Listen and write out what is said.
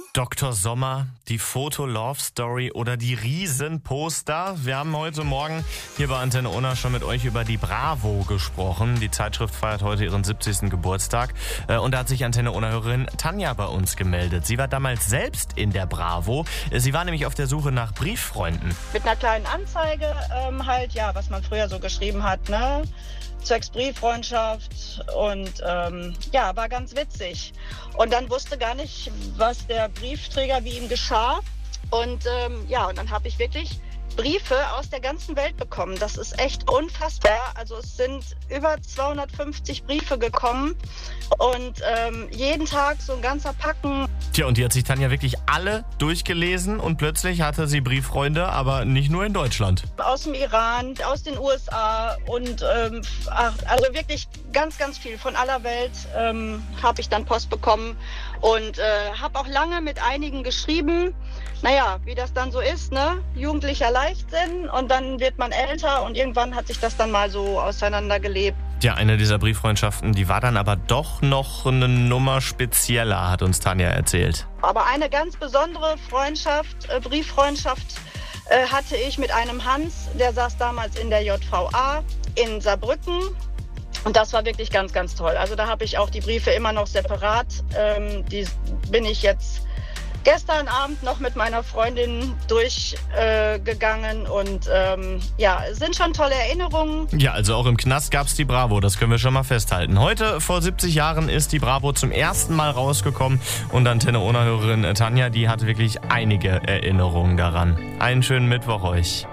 Dr. Sommer, die Foto-Love-Story oder die Riesenposter. Wir haben heute Morgen hier bei Antenne Unna schon mit euch über die Bravo gesprochen. Die Zeitschrift feiert heute ihren 70. Geburtstag. Und da hat sich Antenne Unna-Hörerin Tanja bei uns gemeldet. Sie war damals selbst in der Bravo. Sie war nämlich auf der Suche nach Brieffreunden. Mit einer kleinen Anzeige was man früher so geschrieben hat, ne? Zwecks Brieffreundschaft und war ganz witzig. Und dann wusste gar nicht, was der Briefträger, wie ihm geschah. Und dann habe ich wirklich Briefe aus der ganzen Welt bekommen. Das ist echt unfassbar. Also es sind über 250 Briefe gekommen und jeden Tag so ein ganzer Packen. Tja, und die hat sich Tanja wirklich alle durchgelesen und plötzlich hatte sie Brieffreunde, aber nicht nur in Deutschland. Aus dem Iran, aus den USA und also wirklich ganz, ganz viel von aller Welt habe ich dann Post bekommen und habe auch lange mit einigen geschrieben. Naja, wie das dann so ist, ne? Jugendlicher Leichtsinn und dann wird man älter und irgendwann hat sich das dann mal so auseinandergelebt. Ja, eine dieser Brieffreundschaften, die war dann aber doch noch eine Nummer spezieller, hat uns Tanja erzählt. Aber eine ganz besondere Brieffreundschaft hatte ich mit einem Hans, der saß damals in der JVA in Saarbrücken. Und das war wirklich ganz, ganz toll. Also da habe ich auch die Briefe immer noch separat. Die bin ich jetzt gestern Abend noch mit meiner Freundin durchgegangen und es sind schon tolle Erinnerungen. Ja, also auch im Knast gab's die Bravo, das können wir schon mal festhalten. Heute, vor 70 Jahren, ist die Bravo zum ersten Mal rausgekommen und Antenne Unna-Hörerin Tanja, die hat wirklich einige Erinnerungen daran. Einen schönen Mittwoch euch.